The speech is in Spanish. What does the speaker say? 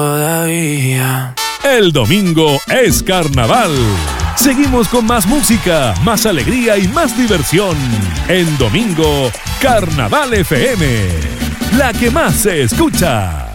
todavía. El domingo es carnaval. Seguimos con más música, más alegría y más diversión. En Domingo, Carnaval FM, la que más se escucha.